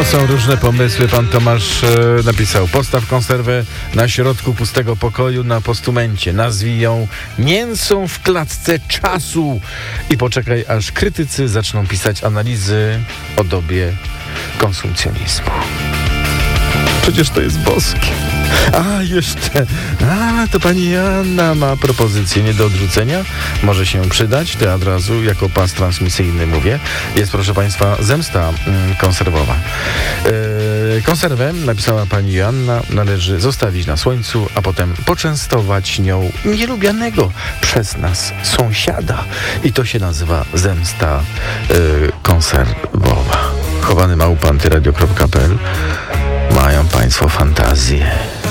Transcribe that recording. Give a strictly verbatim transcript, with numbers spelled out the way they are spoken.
No, są różne pomysły. Pan Tomasz e, napisał: postaw konserwę na środku pustego pokoju na postumencie. Nazwij ją mięsą w klatce czasu i poczekaj, aż krytycy zaczną pisać analizy o dobie konsumpcjonizmu. Przecież to jest boskie. A, jeszcze. A, to pani Joanna ma propozycję nie do odrzucenia. Może się przydać. To od razu jako pas transmisyjny mówię. Jest, proszę państwa, zemsta mm, konserwowa. Yy, konserwę, napisała pani Joanna, należy zostawić na słońcu, a potem poczęstować nią nielubianego przez nas sąsiada. I to się nazywa zemsta yy, konserwowa. Chowany małpa antyradio kropka p l. Mają państwo fantazję.